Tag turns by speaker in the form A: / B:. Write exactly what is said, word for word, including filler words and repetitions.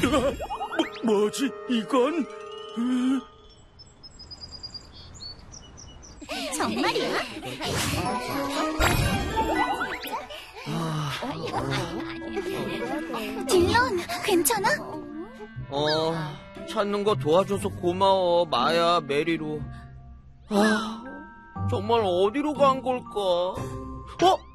A: 뭐, 뭐지 이건?
B: 정말이야? 딜런, 괜찮아?
C: 어, 찾는 거 도와줘서 고마워, 마야, 메리루. 아, 정말 어디로 간 걸까? 어?